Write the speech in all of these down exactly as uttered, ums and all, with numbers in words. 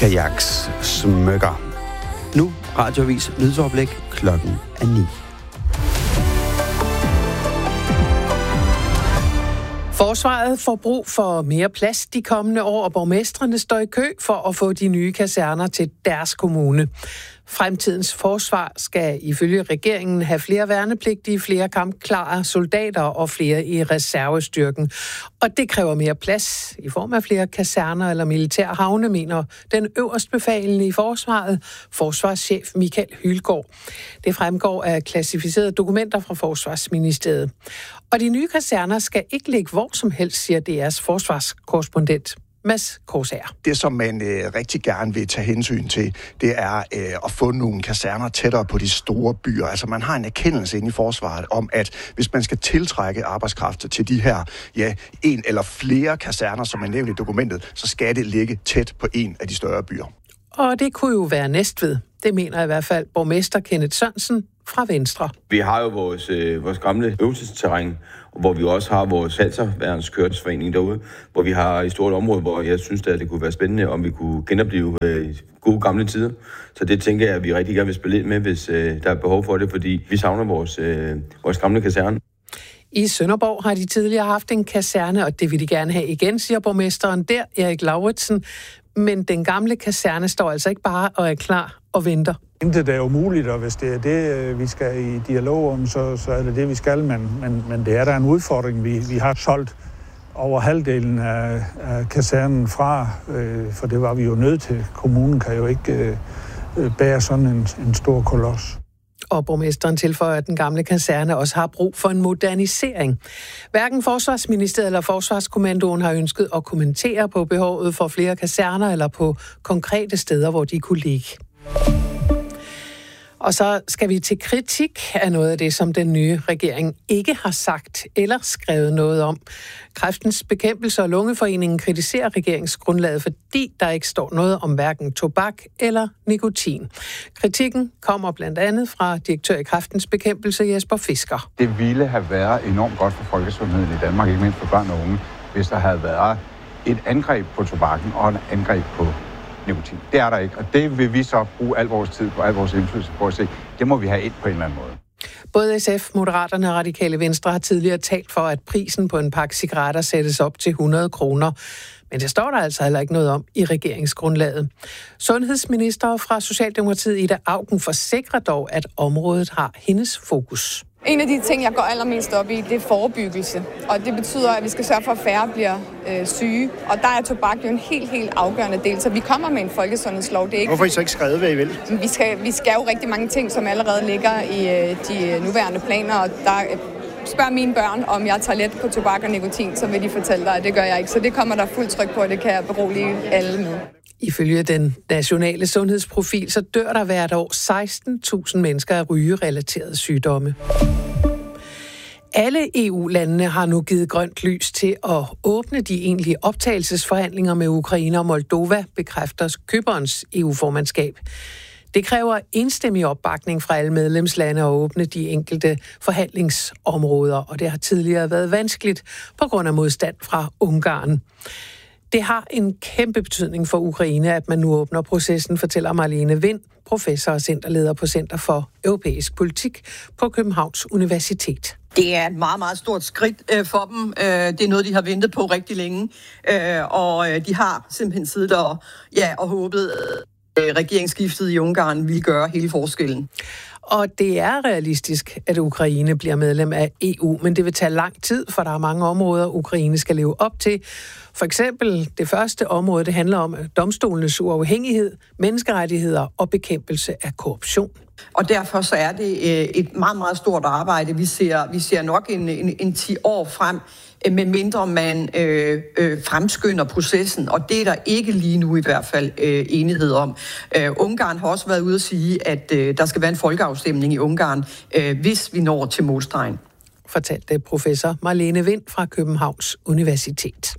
kajaks smykker. Nu Radioavis nyhedsoverblik klokken er ni. Forsvaret får brug for mere plads de kommende år, og borgmestrene står i kø for at få de nye kaserner til deres kommune. Fremtidens forsvar skal ifølge regeringen have flere værnepligtige, flere kampklare soldater og flere i reservestyrken. Og det kræver mere plads i form af flere kaserner eller militære havne, mener den øverstbefalende i forsvaret, forsvarschef Michael Hylgaard. Det fremgår af klassificerede dokumenter fra Forsvarsministeriet. Og de nye kaserner skal ikke ligge hvor som helst, siger D R's forsvarskorrespondent Mads Korsager. Det, som man øh, rigtig gerne vil tage hensyn til, det er øh, at få nogle kaserner tættere på de store byer. Altså man har en erkendelse inde i forsvaret om, at hvis man skal tiltrække arbejdskraft til de her, ja, en eller flere kaserner, som er nævnt i dokumentet, så skal det ligge tæt på en af de større byer. Og det kunne jo være Næstved. Det mener i hvert fald borgmester Kenneth Sørensen fra Venstre. Vi har jo vores, øh, vores gamle øvelsesterræn, hvor vi også har vores Halserværnskørselsforening derude, hvor vi har et stort område, hvor jeg synes, at det kunne være spændende, om vi kunne genopleve øh, gode gamle tider. Så det tænker jeg, at vi rigtig gerne vil spille ind med, hvis øh, der er behov for det, fordi vi savner vores, øh, vores gamle kaserne. I Sønderborg har de tidligere haft en kaserne, og det vil de gerne have igen, siger borgmesteren der, Erik Lauritsen. Men den gamle kaserne står altså ikke bare og er klar og venter. Intet er umuligt, og hvis det er det, vi skal i dialog om, så, så er det det, vi skal. Men, men, men det er der en udfordring. Vi, vi har solgt over halvdelen af, af kasernen fra, øh, for det var vi jo nødt til. Kommunen kan jo ikke øh, bære sådan en, en stor kolos. Og borgmesteren tilføjer, at den gamle kaserne også har brug for en modernisering. Hverken Forsvarsministeriet eller Forsvarskommandoen har ønsket at kommentere på behovet for flere kaserner eller på konkrete steder, hvor de kunne ligge. Og så skal vi til kritik af noget af det, som den nye regering ikke har sagt eller skrevet noget om. Kræftens Bekæmpelse og Lungeforeningen kritiserer regeringsgrundlaget, fordi der ikke står noget om hverken tobak eller nikotin. Kritikken kommer blandt andet fra direktør i Kræftens Bekæmpelse, Jesper Fisker. Det ville have været enormt godt for folkesundheden i Danmark, ikke mindst for børn og unge, hvis der havde været et angreb på tobakken og et angreb på nikotin. Det er der ikke, og det vil vi så bruge al vores tid på, al vores indflydelse på at se. Det må vi have ind på en eller anden måde. Både S F, Moderaterne og Radikale Venstre har tidligere talt for, at prisen på en pakke cigaretter sættes op til hundrede kroner. Men det står der altså heller ikke noget om i regeringsgrundlaget. Sundhedsminister fra Socialdemokratiet Ida Auken forsikrer dog, at området har hendes fokus. En af de ting, jeg går allermest op i, det er forebyggelse. Og det betyder, at vi skal sørge for, at færre bliver øh, syge. Og der er tobak jo en helt, helt afgørende del. Så vi kommer med en folkesundhedslov. Det er ikke... Hvorfor har I så ikke skrevet, hvad I vil? Vi skal, vi skal jo rigtig mange ting, som allerede ligger i øh, de nuværende planer. Og der øh, spørger mine børn, om jeg tager let på tobak og nikotin, så vil de fortælle dig, at det gør jeg ikke. Så det kommer der fuldt tryk på, og det kan jeg berolige alle med. Ifølge den nationale sundhedsprofil, så dør der hvert år seksten tusind mennesker af rygerelaterede sygdomme. Alle E U-landene har nu givet grønt lys til at åbne de egentlige optagelsesforhandlinger med Ukraine og Moldova, bekræfter køberens E U-formandskab. Det kræver enstemmig opbakning fra alle medlemslande at åbne de enkelte forhandlingsområder, og det har tidligere været vanskeligt på grund af modstand fra Ungarn. Det har en kæmpe betydning for Ukraine, at man nu åbner processen, fortæller Marlene Vind, professor og centerleder på Center for Europæisk Politik på Københavns Universitet. Det er et meget, meget stort skridt øh, for dem. Øh, det er noget, de har ventet på rigtig længe, øh, og øh, de har simpelthen siddet og, ja, og håbet, at øh, regeringsskiftet i Ungarn ville gøre hele forskellen. Og det er realistisk, at Ukraine bliver medlem af E U, men det vil tage lang tid, for der er mange områder, Ukraine skal leve op til. For eksempel det første område, det handler om domstolenes uafhængighed, menneskerettigheder og bekæmpelse af korruption. Og derfor så er det et meget, meget stort arbejde. Vi ser, vi ser nok en, en, en ti år frem, med mindre man øh, øh, fremskynder processen, og det er der ikke lige nu i hvert fald øh, enighed om. Øh, Ungarn har også været ude at sige, at øh, der skal være en folkeafstemning i Ungarn, øh, hvis vi når til målstregen. Fortalte professor Marlene Vind fra Københavns Universitet.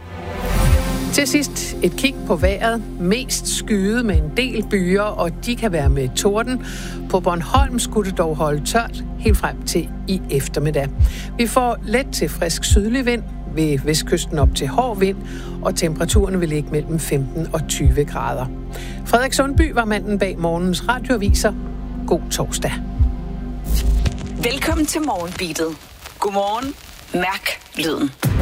Til sidst et kig på vejret. Mest skyet med en del byer, og de kan være med torden. På Bornholm skulle det dog holde tørt helt frem til i eftermiddag. Vi får let til frisk sydlig vind. ved vestkysten op til hård vind, og temperaturen vil ligge mellem femten og tyve grader. Frederik Sundby var manden bag morgens radioaviser. God torsdag. Velkommen til Morgenbeatet. Godmorgen. Mærk lyden.